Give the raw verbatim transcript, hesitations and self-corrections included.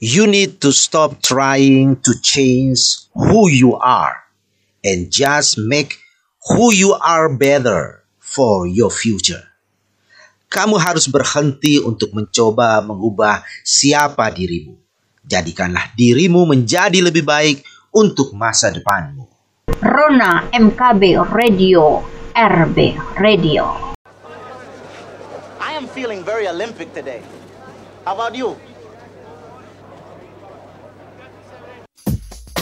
You need to stop trying to change who you are and just make who you are better for your future. Kamu harus berhenti untuk mencoba mengubah siapa dirimu. Jadikanlah dirimu menjadi lebih baik untuk masa depanmu. Rona M K B Radio, R B Radio. I am feeling very Olympic today. How about you?